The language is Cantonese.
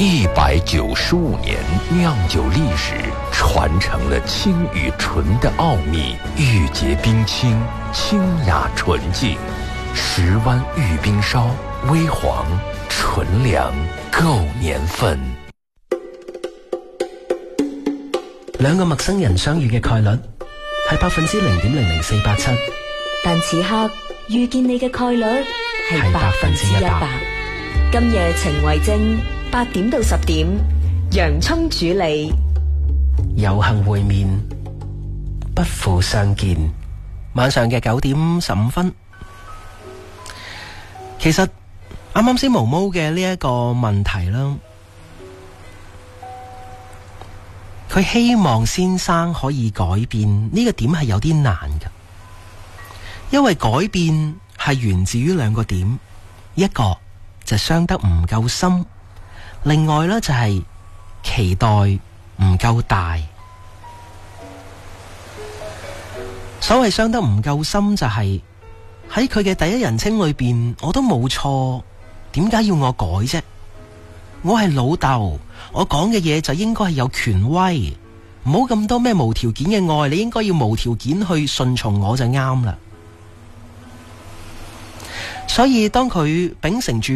195年酿酒历史，传承了清与纯的奥秘，玉洁冰清，清雅纯净。10湾玉冰烧，微黄纯良，够年份。 兩個陌生人相遇嘅概率係0.00487， 但此刻遇見你嘅概率係100%。今夜情為證，8點到10點，洋蔥主理， 有幸會面，不負相見。晚上嘅9點15分。其實啱啱先毛毛嘅呢一個問題啦，佢希望先生可以改變，呢個點係有啲難㗎，因為改變係源自於2個點，一個就傷得唔夠深，另外呢就係期待唔夠大。所謂傷得唔夠深，就係喺佢嘅第一人稱裏邊，我都冇錯，點解要我改啫？我係老豆，我講嘅嘢就應該係有權威，唔好咁多咩無條件嘅愛，你應該要無條件去順從我就啱啦。所以當佢秉承住